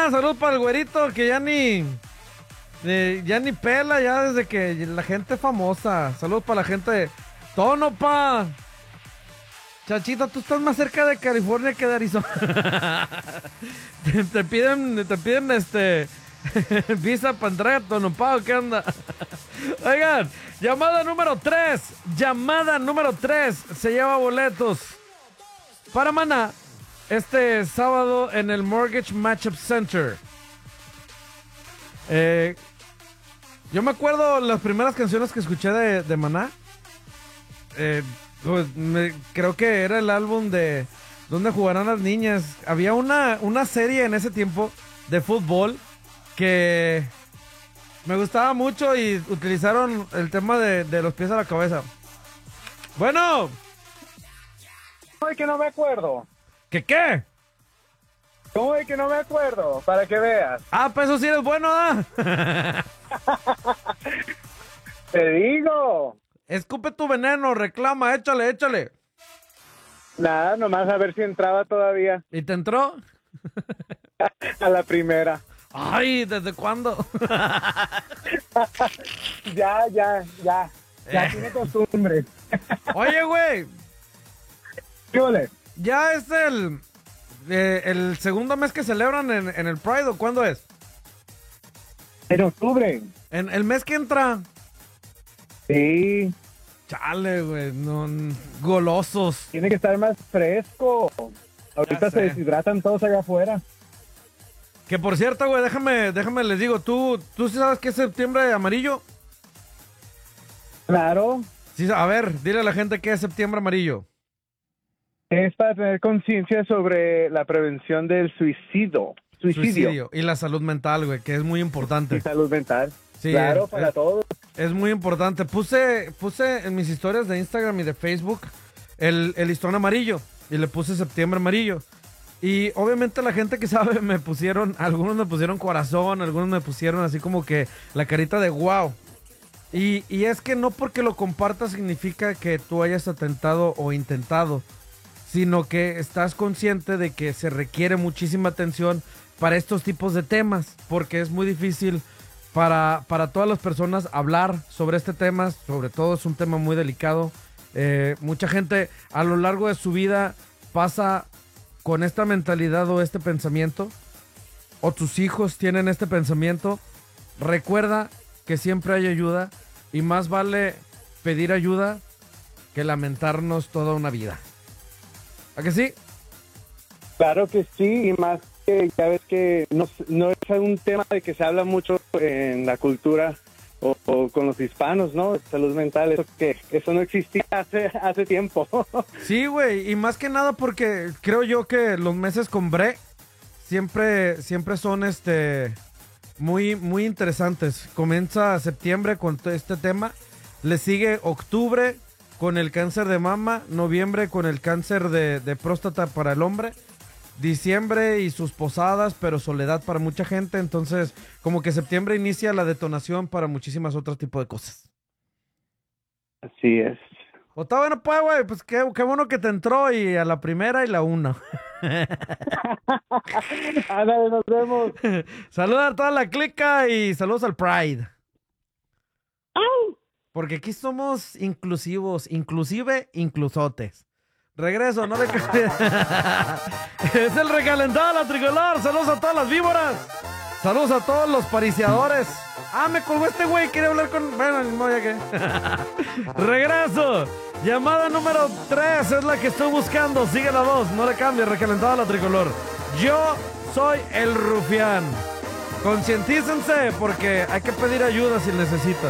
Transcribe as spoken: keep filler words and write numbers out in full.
Maná, salud para el güerito que ya ni, eh, ya ni pela ya desde que la gente es famosa. Salud para la gente de Tono, pa. Chachita, tú estás más cerca de California que de Arizona. te, te piden, te piden este visa para entrar a Tonopah, ¿qué onda? Oigan, llamada número tres. Llamada número tres. Se lleva boletos para Maná este sábado en el Mortgage Matchup Center. Eh, yo me acuerdo las primeras canciones que escuché de, de Maná. Eh, pues me, creo que era el álbum de ¿Dónde jugarán las niñas? Había una, una serie en ese tiempo de fútbol que me gustaba mucho y utilizaron el tema de, de los pies a la cabeza. Bueno. ¿Cómo es que no me acuerdo? ¿Qué qué? ¿Cómo es que no me acuerdo? Para que veas. Ah, pues eso sí eres bueno, ¿ah? Te digo. Escupe tu veneno, reclama, échale, échale. Nada, nomás a ver si entraba todavía. ¿Y te entró? A la primera. Ay, ¿desde cuándo? ya, ya, ya. Ya Eh. tiene costumbre. Oye, güey. ¿Qué ole? Ya es el, eh, el segundo mes que celebran en, en el Pride, ¿o cuándo es? En octubre. En el mes que entra. Sí. Chale, güey, no, golosos. Tiene que estar más fresco. Ahorita se sé. deshidratan todos allá afuera. Que por cierto, güey, déjame, déjame les digo, ¿tú, tú sí sabes qué es septiembre amarillo? Claro. Sí, a ver, dile a la gente qué es septiembre amarillo. Es para tener conciencia sobre la prevención del suicidio. Suicidio. Suicidio. Y la salud mental, güey, que es muy importante. Y salud mental. Sí, claro, es, para es, todos. Es muy importante. Puse, puse en mis historias de Instagram y de Facebook el, el listón amarillo y le puse septiembre amarillo. Y obviamente la gente que sabe me pusieron, algunos me pusieron corazón, algunos me pusieron así como que la carita de wow. Y, y es que no porque lo compartas significa que tú hayas atentado o intentado, sino que estás consciente de que se requiere muchísima atención para estos tipos de temas, porque es muy difícil para, para todas las personas hablar sobre este tema, sobre todo es un tema muy delicado. Eh, mucha gente a lo largo de su vida pasa con esta mentalidad o este pensamiento, o tus hijos tienen este pensamiento. Recuerda que siempre hay ayuda y más vale pedir ayuda que lamentarnos toda una vida. ¿A que sí? Claro que sí, y más que ya ves que no, no es un tema de que se habla mucho en la cultura o, o con los hispanos, ¿no? Salud mental, eso que eso no existía hace, hace tiempo. Sí, güey, y más que nada porque creo yo que los meses con Bre siempre, siempre son este muy, muy interesantes. Comienza septiembre con este tema, le sigue octubre con el cáncer de mama, noviembre con el cáncer de, de próstata para el hombre, diciembre y sus posadas, pero soledad para mucha gente. Entonces, como que septiembre inicia la detonación para muchísimas otros tipos de cosas. Así es. O está bueno, pues, güey, pues qué, qué bueno que te entró y a la primera y la una. Ándale, nos vemos. Saluda a toda la clica y saludos al Pride. Porque aquí somos inclusivos, inclusive inclusotes. Regreso, no le cambies. Es el recalentado de la tricolor. Saludos a todas las víboras. Saludos a todos los pariciadores. Ah, me colgó este güey, quiere hablar con... Bueno, no, ya que... Regreso. Llamada número tres es la que estoy buscando. Sigue la voz, no le cambies, recalentado a la tricolor. Yo soy el rufián. Concientícense porque hay que pedir ayuda si necesitas.